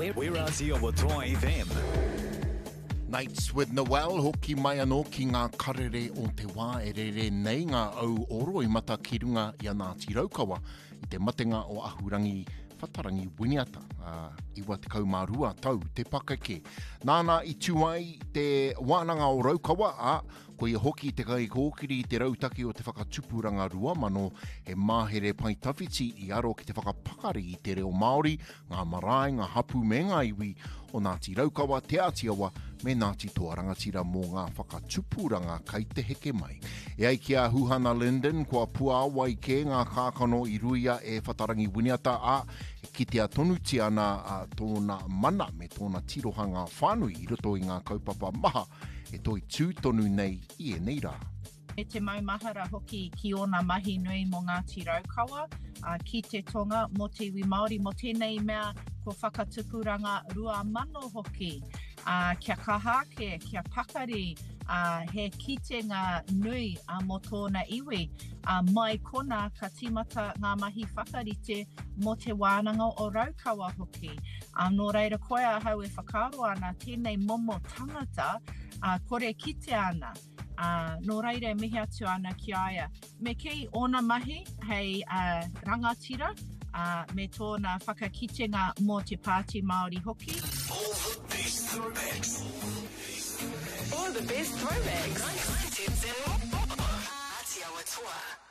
We're Aussie o Toa FM. Nights with Noel, hoki mai anō ki ngā karere o te wā e rere nei ngā au oro I mata ki runga I a Ngāti Raukawa I te matenga o Ahurangi Whatarangi Winiata. Iwa te kaumārua tau, te pakake. Nāna I tuai te wānanga o Raukawa, ko I hoki te kai kōkiri I te rautaki o te whakatupuranga rua mano he māhere pai tawhiti I aro ki te whakapakari I te reo Māori, ngā marae, ngā hapu me ngā iwi o Ngāti Raukawa, te Ātiawa, me Ngāti Toarangatira mō ngā whakatupuranga kai te heke mai. E ai ki a Huhana Linden, kua puawa I ke ngā kākano I ruia e Whatarangi Winiata ki te atonuti ana tōna mana me tōna tirohanga whānui I roto I ngā kaupapa maha e toi tūtonu nei I e nei rā. E te maumahara hoki ki ona mahi nui mō Ngāti Raukawa, ki te tonga mō te iwi Māori, mō tēnei mea ko whakatupuranga rua mano hoki. Kia kahake, kia pakari, he kitenga nui mō tōna iwi, mai kona ka timata ngā mahi whakarite mō te wānanga o Raukawa hoki. Nō reira koe a hau e whakaro ana tēnei momo tangata, kore kite ana. Nō reira mihi atu ana ki aia. Me kei ona mahi hei rangatira, me tōna whakakitenga mō te Pāti Māori hoki. All the best throwbacks. All the best throwbacks. 910 Aotearoa Toa.